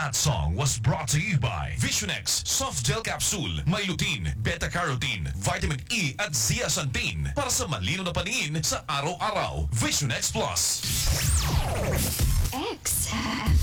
That song was brought to you by Visionex Soft Gel Capsule. May lutein, beta-carotene, vitamin E at zeaxanthin para sa malino na paningin sa araw-araw. Visionex Plus. X.